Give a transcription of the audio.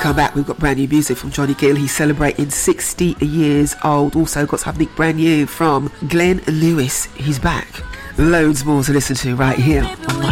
come back, we've got brand new music from Johnny Gill. He's celebrating 60 years old. Also got something brand new from Glenn Lewis. He's back. Loads more to listen to right here on my